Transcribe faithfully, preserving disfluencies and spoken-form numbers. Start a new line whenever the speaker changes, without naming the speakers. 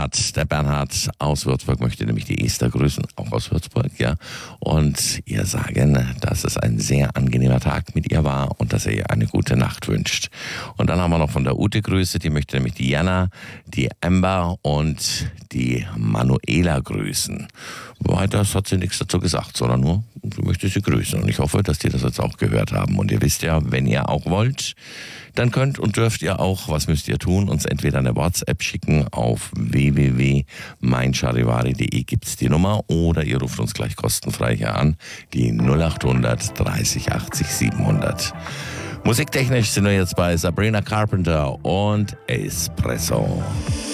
Bernhard. Der Bernhard aus Würzburg möchte nämlich die Esther grüßen, auch aus Würzburg, ja. Und ihr sagen, dass es ein sehr angenehmer Tag mit ihr war und dass er ihr eine gute Nacht wünscht. Und dann haben wir noch von der Ute Grüße, die möchte nämlich die Jana, die Amber und die Manuela grüßen. Weiter hat sie nichts dazu gesagt, sondern nur, sie möchte sie grüßen. Und ich hoffe, dass die das jetzt auch gehört haben. Und ihr wisst ja, wenn ihr auch wollt, dann könnt und dürft ihr auch, was müsst ihr tun, uns entweder eine WhatsApp schicken auf w w w punkt mein charivari punkt de gibt's die Nummer, oder ihr ruft uns gleich kostenfrei hier an, die null acht hundert dreißig achtzig siebenhundert. Musiktechnisch sind wir jetzt bei Sabrina Carpenter und Espresso.